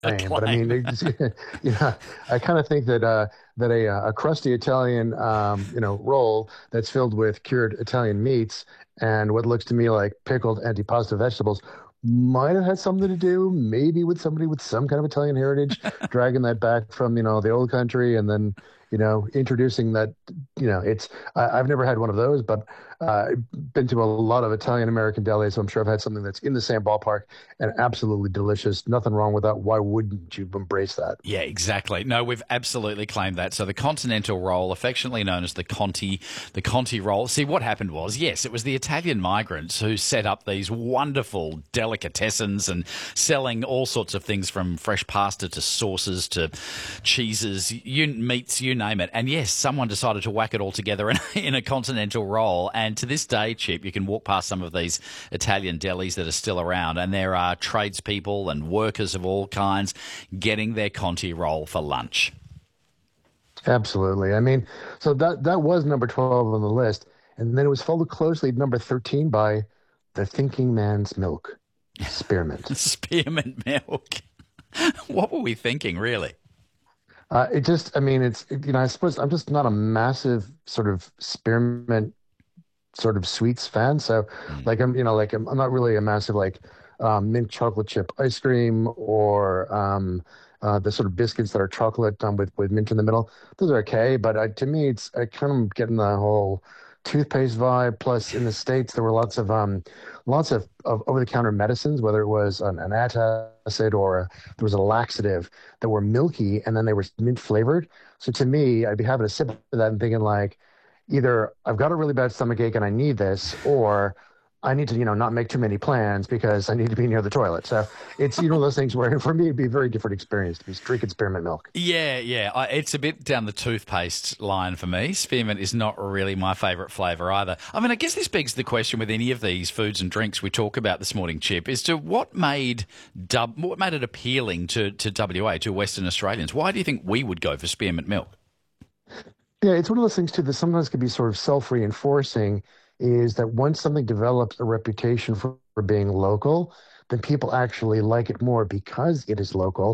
claim, but I mean, acclaim. I kind of think that a crusty Italian roll that's filled with cured Italian meats and what looks to me like pickled antipasto vegetables might have had something to do, maybe with somebody with some kind of Italian heritage, dragging that back from the old country, and then introducing that. I've never had one of those, but I've been to a lot of Italian American delis, so I'm sure I've had something that's in the same ballpark and absolutely delicious. Nothing wrong with that. Why wouldn't you embrace that? Yeah, exactly. No, we've absolutely claimed that. So the continental roll, affectionately known as the Conti roll. See, what happened was, yes, it was the Italian migrants who set up these wonderful delicatessens and selling all sorts of things from fresh pasta to sauces to cheeses, meats, you name it. And yes, someone decided to whack it all together in a continental roll. And to this day, Chip, you can walk past some of these Italian delis that are still around, and there are tradespeople and workers of all kinds getting their Conti roll for lunch. Absolutely. I mean, so that was number 12 on the list, and then it was followed closely at number 13 by the Thinking Man's Milk, Spearmint. Spearmint milk. What were we thinking, really? It just, I mean, I suppose I'm just not a massive sort of spearmint sort of sweets fan. So, Mm. like, I'm not really a massive like mint chocolate chip ice cream or the sort of biscuits that are chocolate with mint in the middle. Those are okay, but to me, it's I kind of getting the whole toothpaste vibe. Plus, in the States, there were lots of over-the-counter medicines, whether it was an antacid or there was a laxative that were milky and then they were mint flavored. So to me, I'd be having a sip of that and thinking like, either I've got a really bad stomach ache and I need this, or I need to, not make too many plans because I need to be near the toilet. So it's one of those things where for me it'd be a very different experience to be drinking spearmint milk. Yeah, yeah. It's a bit down the toothpaste line for me. Spearmint is not really my favourite flavour either. I mean, I guess this begs the question with any of these foods and drinks we talk about this morning, Chip, as to what made it appealing to WA, to Western Australians. Why do you think we would go for spearmint milk? Yeah, it's one of those things too that sometimes can be sort of self-reinforcing. Is that once something develops a reputation for being local, then people actually like it more because it is local